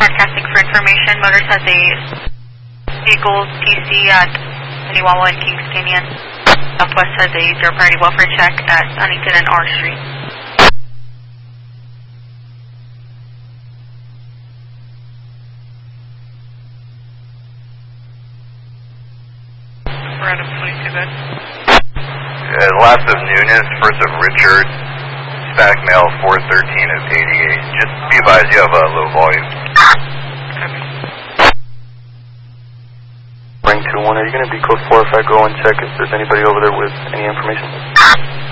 Broadcasting for information. Motors has a Eagles PC at Aniwawa and Kings Canyon. Southwest has a zero priority welfare check at Huntington and R Street. We're out of 22 good. Last of Nunes, first of Richard, static mail 413 of 88. Just be advised you have a low volume. Ring 2-1, are you going to be code 4 if I go and check if there's anybody over there with any information?